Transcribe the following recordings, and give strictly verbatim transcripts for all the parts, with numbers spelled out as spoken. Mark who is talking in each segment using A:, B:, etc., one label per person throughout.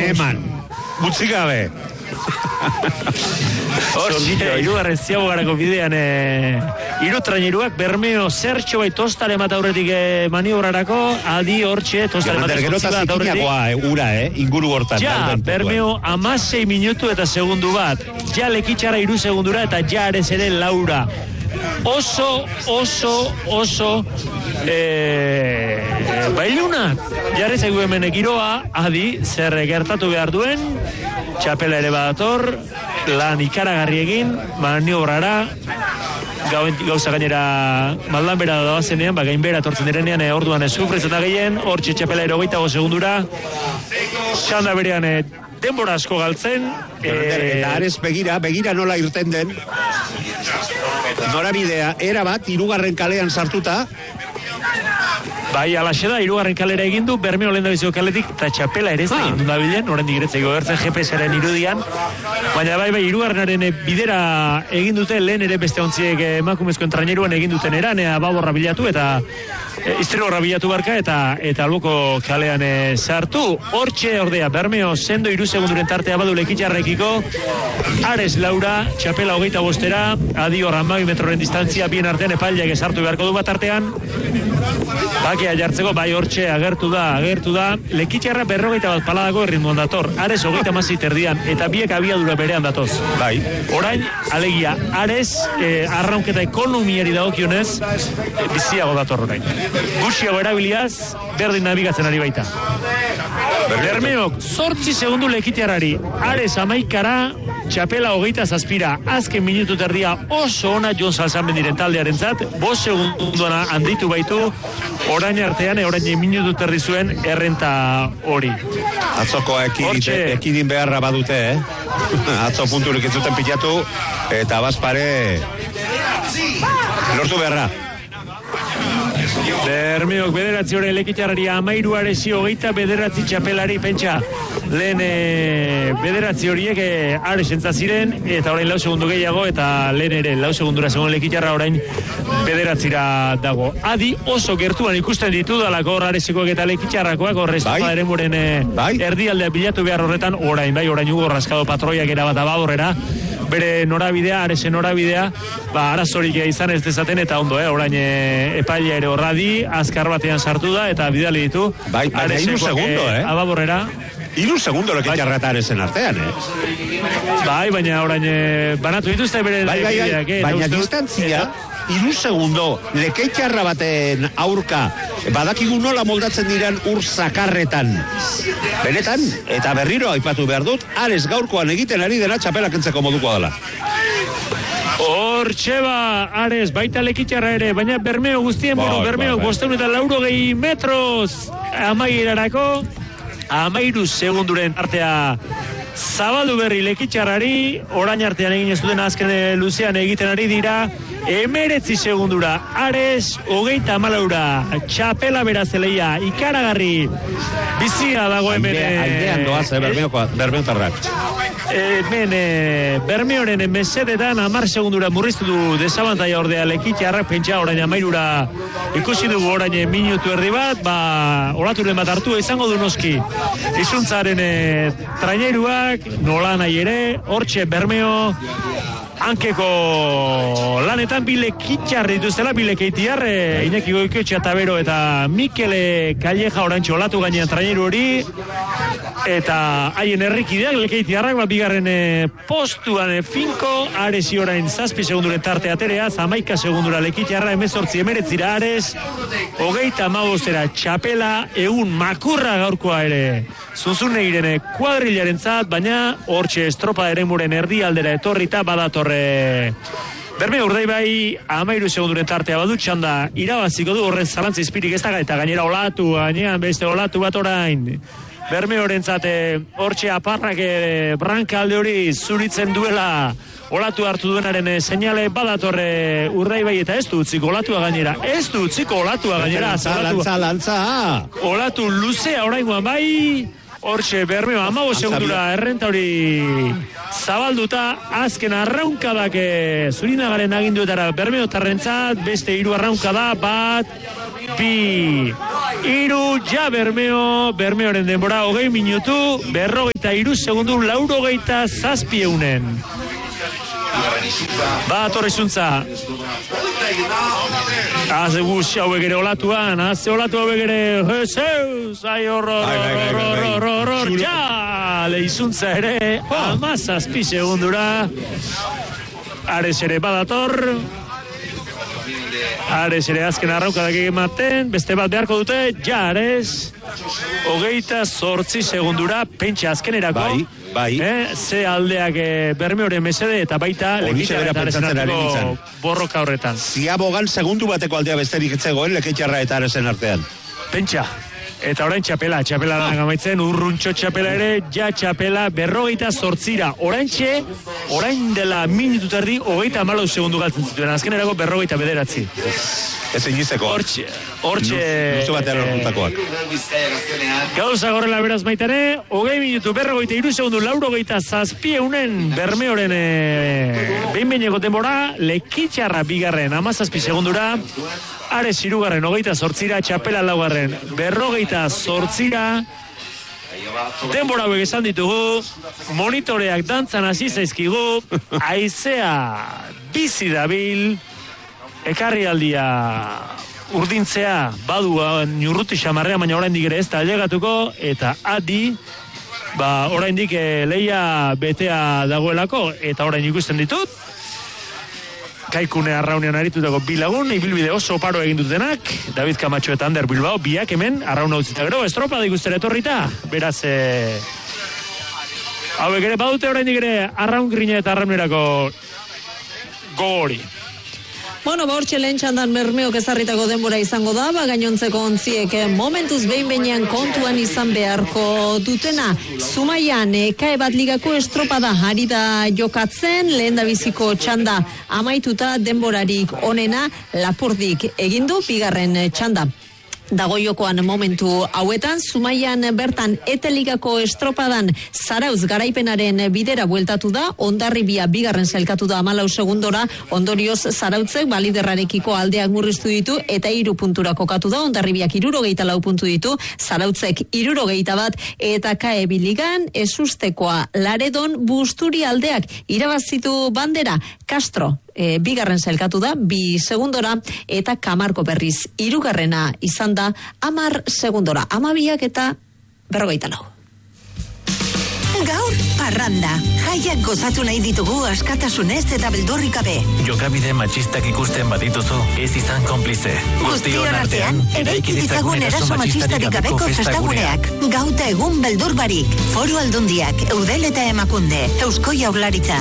A: eman. Mutzik gabe.
B: Hortxe, irugarren ziabogarako bidean e, iru traineruak Bermeo zertxo bai tostare mat aurretik e, maniobrarako, adi hortxe tostare mat
A: eskortzi bat aurretik. E, ura, eh? Inguru hortan.
B: Ja, Bermeo amasei minutu eta segundu bat. Ja lekitxarra iru segundura eta ja arez ere laura. Oso, oso, oso e, bailuna. Jarri zaigu hemen giroa, adi, zer gertatu behar duen, txapela ere badator, lan ikaragarri egin, maniobrara, gauza gainera maldan bera doazenean, ba gainbera tortzen direnean, e, orduan ez sufritzen da gehien, hortxe txapela ere hogeita go segundura, txanda berean e, denbora asko galtzen.
A: E, eta arez begira, begira nola irten den, norabidea, era bat, hirugarren kalean sartuta,
B: bai, alaxe da, hirugarren kalera egin du, Bermeo lehen da biziko kaletik, eta txapela ere ez da egin du da bilen, horren digiretzeko gertzen G P S-aren irudian, baina bai, bai, hirugarrenaren bidera egin dute, lehen ere beste ontziek emakumezkoen traineruan egin duten eran, ea baborra bilatu, eta e, iztregorra bilatu barka, eta eta alboko kalean e, sartu, hortxe ordea, Bermeo sendo iru segunduren tartea badu lekitxarrekiko, Ares Laura, txapela hogeita bostera, adi horran bai metroren distantzia, bien artean epaileak esartu beharko du bat artean, bakia jartzeko, bai hortxe agertu da, agertu da, lekitxarra berrogeita bat paladako erritmoan dator, Ares hogeita mazit erdian, eta biek abiadura berean datoz.
A: Bai.
B: Orain, alegia, Ares, eh, arraunketa ekonomiari dagokionez, eh, biziago dator orain. Guxiago erabiliaz, berdin nabigatzen ari baita. Bermeok, zortzi segundu lekitxarrari, Ares amaikara, txapela hogeita zazpira, azken minutu terdia oso ona Jon Salzan diren taldearen zat, bos segunduana handitu baitu, orain artean, orain minutu terdi zuen errenta hori.
A: Atzoko ekidin beharra badute, eh? Atzo punturik ez zuten pilatu, eta bazpare lortu beharra.
B: Bermeok bederatzi hori lekitxarrari amairu aresi hogeita bederatzi txapelari pentsa. Lehen e, bederatzi horiek e, Ares entzaziren, eta orain lau segundu gehiago, eta lehen ere lau segundura segun lekitxarra orain bederatzira dago. Adi oso gertuan ikusten ditu dalako Aresikoak eta lekitxarrakoak, horrez bai. Ere muren e, bai. Erdialdea bilatu behar horretan, orain bai, orain Hugo Rascado patroiak erabat ababorrera, bere norabidea, Aresen norabidea, ba, arazorik izan ez dezaten, eta ondo, eh, orain e, epailea ere horradi, azkar batean sartu da, eta bidali ditu.
A: Bai, baina iru segundo, eh?
B: Ababorrera.
A: Iru segundo lekitxarra eta Aresen artean, eh?
B: Bai, baina orain e, banatu dituzte bere
A: bai, bai, bai,
B: eh,
A: baina distantzia, iru segundo lekitxarra baten aurka, badakigu nola moldatzen diran ur zakarretan. Benetan, eta berriro aipatu behar dut, Ares gaurkoan egiten ari dena txapela kentzeko moduko dela.
B: Hortxe ba, Ares, baita lekitxarra ere, baina Bermeo guztien buru, bai, Bermeo, bai, bosteun eta lauro gehi metroz amaierarako, amairu segunduren artea zabaldu berri lekitxarrari, orain artean egin ez duten azken luzean egiten ari dira, emeretzi segundura, Ares, hogeita amalaura, txapela berazeleia, ikaragarri, bizia dago hemen.
A: Aldean doaz, eh, Bermeotarrak.
B: Hemen, e, Bermeoren mesedetan amar segundura murriztu du desabantaia ordea lekitxarrak, pentsa orain amairura ikusi dugu orain minutu erdi bat, ba, olaturen bat hartu izango du noski. Izuntzaren e, traineruak, nola nahi ere, hortxe Bermeo, hankeko lanetan bile kitxarri dituztela, bile keitiar, e, Iñaki Goikoetxea Tabero eta Mikele Calleja orantxo olatu gainean traineru hori, eta haien errikideak lekeitiarrak, bat bigarren e, postuan e, finko, Aresi orain zazpi segunduren tarte aterea, zamaika segundura lekitiarra, emezortzi emeretzira Ares, hogeita amabostera txapela, egun makurra gaurkoa ere, Zunzunegirene kuadrilaren zat, baina hortxe estropa ere muren erdi aldera etorrita badatorre. Bermeo urdei bai, amairu segunduren tartea badu txanda, irabaziko du horren zalantza izpirik ez da, eta gainera olatu, gainean beste olatu bat orain. Bermeoren zate, hortxe aparrak e, branka alde hori zuritzen duela, olatu hartu duenaren e, seinale badatorre urdei bai, eta ez du utziko olatua gainera, ez du utziko olatua gainera.
A: Lantza, lantza, lantza.
B: Olatu luzea oraingoan bai, hortxe Bermeo amabo segundura errenta hori zabalduta, azken arraunkadak e, Zurinagaren aginduetara Bermeo tarrentzat, beste hiru arraunkada, bat, bi, iru, ja Bermeo, Bermeoren denbora, hogei minutu, berrogeita iru segundu, laurogeita zazpieunen. Ba, torre zuntza. Haze guzti hauek ere olatuan, haze olatu hauek ere, zeus, ai horror, horror, horror, horror, ja, lehizuntza ere, amazazpi segundura, Ares ere badator, Ares ere azken arraukadak ematen, beste bat beharko dute, ja Ares, hogeita zortzi segundura, pentsa azkenerako,
A: bai, bai.
B: Eh, ze aldeak eh, Bermeoren mesede eta baita Lekeitia eta Aresen arteko borroka horretan.
A: Ziabogan segundu bateko aldea besterik etzegoen Lekeitia eta Aresen artean.
B: Pentsa. Eta orain txapela, txapela oh. Amaitzen, urruntxo txapela ere, ja txapela berrogeita zortzira. Oraintxe, orain dela minutu terdi, hogeita amalau segundu galtzen zituen. Azkenerako berrogeita bederatzi.
A: Ez inizeko.
B: Hortxe, hortxe...
A: Nuzu batean horretakoak.
B: Gauza gorrela beraz maitane, hogei minutu berrogeita iru segundu, laurogeita zazpieunen Bermeoren e, behin-behineko denbora, Lekitxarra bigarren, amazazpi segundura, Ares irugarren, hogeita zortzira, txapela laugarren, berrogeita zortzira, denbora hauek esan ditugu, monitoreak dantzan hasi zaizkigu, haizea bizi dabil, ekarri aldia urdintzea badu urruti xamarrea, baina oraindik ere ez da ailegatuko, eta adi, ba oraindik e, leia betea dagoelako, eta orain ikusten ditut, Kaikune arraunean aritutako bilagun, ibilbide oso paro egin dutenak, David Camacho eta Ander Bilbao, biak hemen, arrauna utzita gero, estropada ikustera etorrita, beraz, e, hauek ere, badute oraindik ere, arraun grina eta arraunerako gogori.
C: Bueno, ba hortxe lehen txandan Bermeok ezarritako denbora izango da, ba gainontzeko ontziek momentuz behin-behinean kontuan izan beharko dutena. Zumaian, kae bat ligako estropada ari da jokatzen, lehen da biziko txanda amaituta denborarik onena Lapurdik egindu, bigarren txanda. Dago jokoan momentu hauetan, Zumaian bertan eteligako estropadan Zarauz garaipenaren bidera bueltatu da, Hondarribia bigarren sailkatu da hamalau segundora, ondorioz Zarautzek baliderrarekiko aldeak murriztu ditu eta hiru puntura kokatu da, Hondarribiak hirurogeita lau puntu ditu, Zarautzek hirurogeita bat eta kae biligan ezustekoa Laredon Busturi aldeak irabazitu bandera, Castro E, bigarren sailkatu da, bi segundora, eta Kamarko berriz hirugarrena izan da, amar segundora, amabiak eta berrogeita lau.
D: Gaur, parranda. Jaiak gozatu nahi ditugu askatasunez eta beldurrik gabe.
E: Jokabide matxistak ikusten badituzu, ez izan konplize.
D: Guztion artean, eraiki ditzagun eraso matxistarik gabeko festaguneak. Gauta egun beldur barik. Foru Aldundiak, Eudel eta Emakunde, Eusko Jaurlaritza.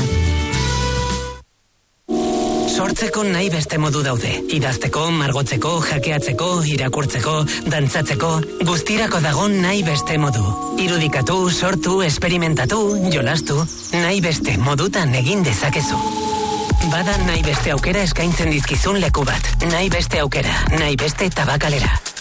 F: Sortzeko nahi beste modu daude. Idazteko, margotzeko, jakeatzeko, irakurtzeko, dantzatzeko, guztirako dago nahi beste modu. Irudikatu, sortu, esperimentatu, jolastu, nahi beste modutan egin dezakezu. Bada nahi beste aukera eskaintzen dizkizun leku bat. Nahi beste aukera, nahi beste tabakalera.